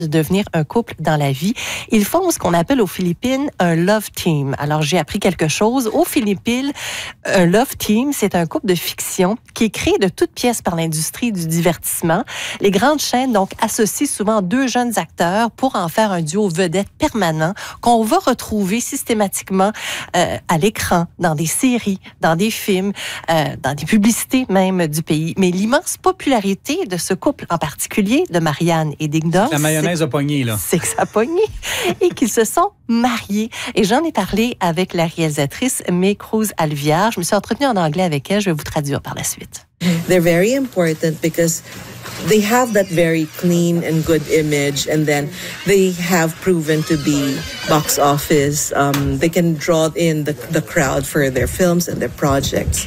de devenir un couple dans la vie. Ils font ce qu'on appelle aux Philippines un love team. Alors, j'ai appris quelque chose. Aux Philippines, un love team, c'est un couple de fiction qui est créé de toutes pièces par l'industrie du divertissement. Les grandes chaînes, donc, associent souvent deux jeunes acteurs pour en faire un duo vedette permanent qu'on va retrouver systématiquement à l'écran, dans des séries, dans des films, dans des publicités même du pays. Mais l'immense popularité de ce couple en particulier, de Marianne et Ding-Dong, la mayonnaise a pogné, là. C'est que ça a pogné et qu'ils se sont mariés. Et j'en ai parlé avec la réalisatrice May Cruz Alviar. Je me suis entretenue en anglais avec elle. Je vais vous traduire par la suite. They're very important because they have that very clean and good image, and then they have proven to be box office. They can draw in the crowd for their films and their projects.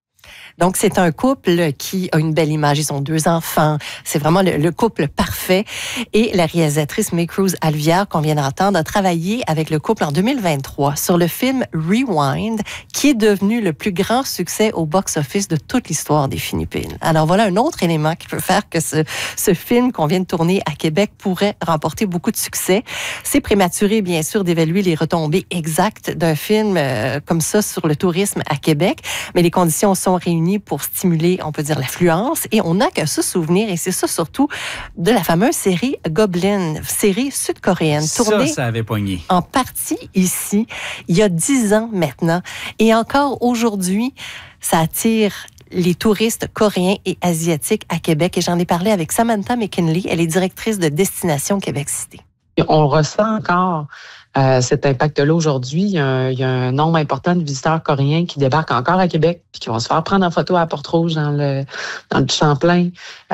Donc, c'est un couple qui a une belle image. Ils ont 2 enfants. C'est vraiment le couple parfait. Et la réalisatrice May Cruz Alviar, qu'on vient d'entendre, a travaillé avec le couple en 2023 sur le film Rewind, qui est devenu le plus grand succès au box-office de toute l'histoire des Philippines. Alors, voilà un autre élément qui peut faire que ce film qu'on vient de tourner à Québec pourrait remporter beaucoup de succès. C'est prématuré, bien sûr, d'évaluer les retombées exactes d'un film comme ça sur le tourisme à Québec, mais les conditions sont réunies pour stimuler, on peut dire, l'affluence. Et on n'a qu'à se souvenir, et c'est ça surtout, de la fameuse série Goblin, série sud-coréenne, tournée ça avait pogné. En partie ici, il y a 10 ans maintenant. Et encore aujourd'hui, ça attire les touristes coréens et asiatiques à Québec. Et j'en ai parlé avec Samantha McKinley, elle est directrice de Destination Québec Cité. On ressent encore cet impact-là aujourd'hui. Il y a un nombre important de visiteurs coréens qui débarquent encore à Québec puis qui vont se faire prendre en photo à Porte-Rouge dans le Champlain.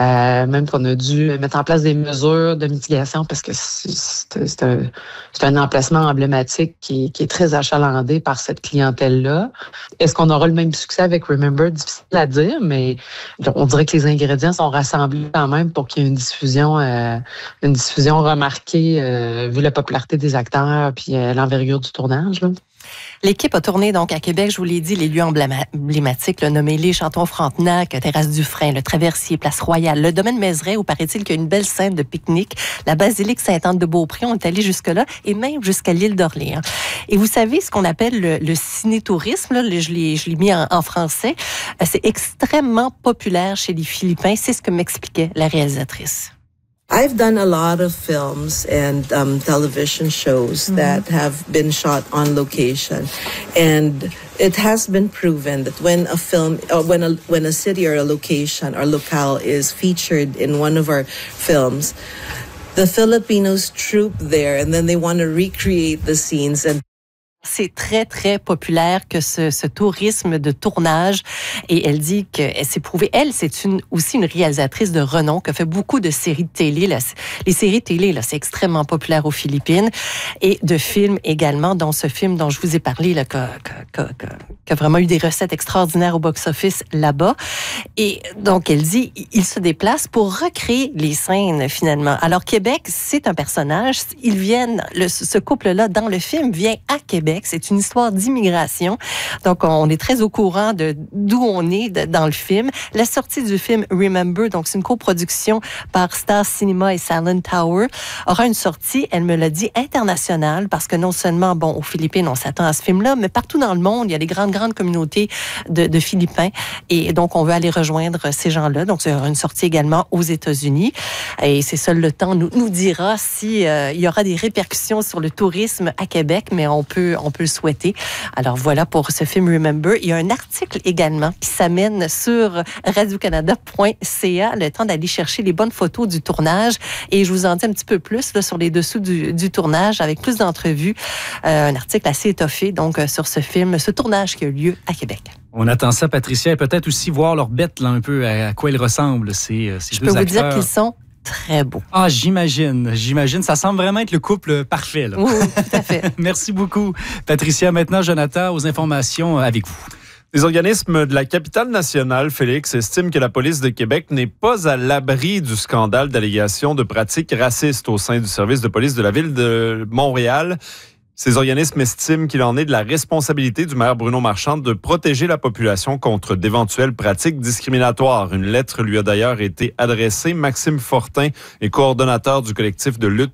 Même qu'on a dû mettre en place des mesures de mitigation parce que c'est un emplacement emblématique qui est très achalandé par cette clientèle-là. Est-ce qu'on aura le même succès avec Remember? Difficile à dire, mais on dirait que les ingrédients sont rassemblés quand même pour qu'il y ait une diffusion remarquée vu la popularité des acteurs puis l'envergure du tournage, là. L'équipe a tourné donc à Québec, je vous l'ai dit, les lieux emblématiques, nommés-les Chanton-Frontenac, Terrasse Dufresne, le Traversier, Place Royale, le domaine Mézeray, où paraît-il qu'il y a une belle scène de pique-nique, la basilique Sainte-Anne-de-Beaupré, on est allé jusque-là, et même jusqu'à l'île d'Orléans. Et vous savez, ce qu'on appelle le ciné-tourisme, là, je l'ai mis en français, c'est extrêmement populaire chez les Philippins, c'est ce que m'expliquait la réalisatrice. I've done a lot of films and television shows that have been shot on location, and it has been proven that when a film, when a city or a location or locale is featured in one of our films, the Filipinos troop there, and then they want to recreate the scenes and. C'est très, très populaire que ce tourisme de tournage. Et elle dit qu'elle s'est prouvée. Elle, c'est aussi une réalisatrice de renom qui a fait beaucoup de séries de télé. Là. Les séries télé, là, c'est extrêmement populaire aux Philippines. Et de films également, dont ce film dont je vous ai parlé, là, qui a vraiment eu des recettes extraordinaires au box-office là-bas. Et donc, elle dit, ils se déplacent pour recréer les scènes, finalement. Alors, Québec, c'est un personnage. Ils viennent, ce couple-là, dans le film, vient à Québec. C'est une histoire d'immigration. Donc, on est très au courant d'où on est dans le film. La sortie du film Remember, donc c'est une coproduction par Star Cinema et Silent Tower, aura une sortie, elle me l'a dit, internationale, parce que non seulement, aux Philippines, on s'attend à ce film-là, mais partout dans le monde, il y a des grandes communautés de Philippins. Et donc, on veut aller rejoindre ces gens-là. Donc, il y aura une sortie également aux États-Unis. Et c'est seul le temps nous dira si il y aura des répercussions sur le tourisme à Québec, mais on peut le souhaiter. Alors voilà pour ce film Remember. Il y a un article également qui s'amène sur radiocanada.ca, le temps d'aller chercher les bonnes photos du tournage. Et je vous en dis un petit peu plus là, sur les dessous du tournage, avec plus d'entrevues. Un article assez étoffé donc sur ce film, ce tournage qui a eu lieu à Québec. On attend ça, Patricia, et peut-être aussi voir leur bête là, un peu à quoi ils ressemblent, ces deux acteurs. Je peux vous dire qu'ils sont très beau. Ah, j'imagine. Ça semble vraiment être le couple parfait, là. Oui, tout à fait. Merci beaucoup, Patricia. Maintenant, Jonathan, aux informations avec vous. Les organismes de la capitale nationale, Félix, estiment que la police de Québec n'est pas à l'abri du scandale d'allégations de pratiques racistes au sein du service de police de la ville de Montréal. Ces organismes estiment qu'il en est de la responsabilité du maire Bruno Marchand de protéger la population contre d'éventuelles pratiques discriminatoires. Une lettre lui a d'ailleurs été adressée. Maxime Fortin est coordonnateur du collectif de lutte